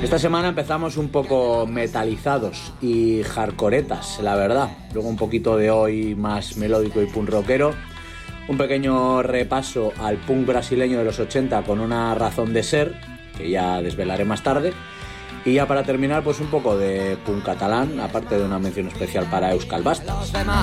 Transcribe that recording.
Esta semana empezamos un poco metalizados y hardcoretas, la verdad. Luego un poquito de hoy más melódico y punk rockero. Un pequeño repaso al punk brasileño de los 80 con una razón de ser, que ya desvelaré más tarde. Y ya para terminar, pues un poco de punk catalán, aparte de una mención especial para Euskal Basta.